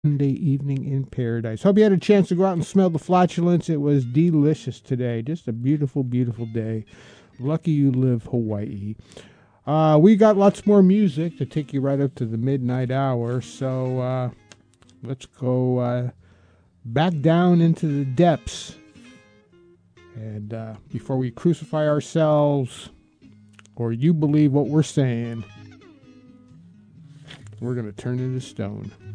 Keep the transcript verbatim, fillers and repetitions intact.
Sunday evening in paradise. Hope you had a chance to go out and smell the flatulence. It was delicious today. Just a beautiful, beautiful day. Lucky you live Hawaii. Uh, we got lots more music to take you right up to the midnight hour. So uh, let's go uh, back down into the depths. And uh, before we crucify ourselves, or you believe what we're saying, we're going to turn into stone.